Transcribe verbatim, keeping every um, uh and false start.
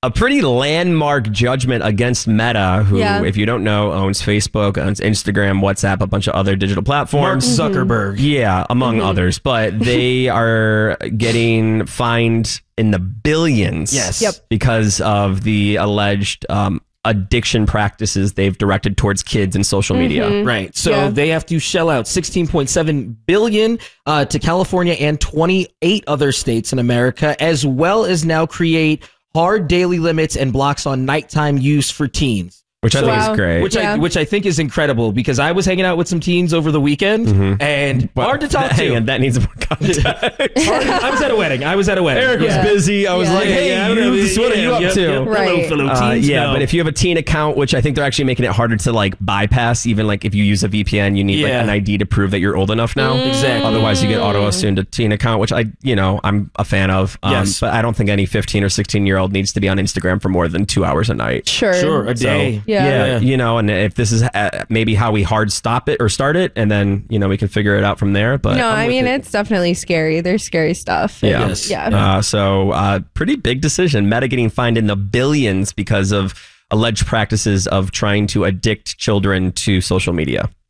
a pretty landmark judgment against Meta, who, Yeah. if you don't know, owns Facebook, owns Instagram, WhatsApp, a bunch of other digital platforms. Mark Zuckerberg. Yeah, among Mm-hmm. others. But they are getting fined in the billions Yes. Yep. because of the alleged um, addiction practices they've directed towards kids in social media. Right. So Yeah. they have to shell out sixteen point seven billion dollars uh, to California and twenty-eight other states in America, as well as now create hard daily limits and blocks on nighttime use for teens. Which I think Wow. is great. Which Yeah. I which I think is incredible because I was hanging out with some teens over the weekend and But- hard to talk hang to. on, that needs more context. Hard- I was at a wedding. I was at a wedding. Eric Yeah. was busy. I was Yeah. like, Yeah, hey, yeah, I don't know. you, what are you Yeah, up yeah, to? yeah. Right. Hello, fellow Uh, teens. yeah, No. but if you have a teen account, which I think they're actually making it harder to like bypass, even like if you use a V P N, you need like Yeah. an I D to prove that you're old enough now. Exactly. Otherwise, you get auto assumed a teen account, which I, you know, I'm a fan of. Um, Yes. But I don't think any fifteen or sixteen year old needs to be on Instagram for more than two hours a night. Sure. Sure, a So, day. Yeah. yeah, you know, and if this is uh, maybe how we hard stop it or start it, and then you know we can figure it out from there. But No, I'm I with mean, it. it's definitely scary. There's scary stuff. Yeah. Yes. Yeah. Uh, so, uh, pretty big decision. Meta getting fined in the billions because of alleged practices of trying to addict children to social media.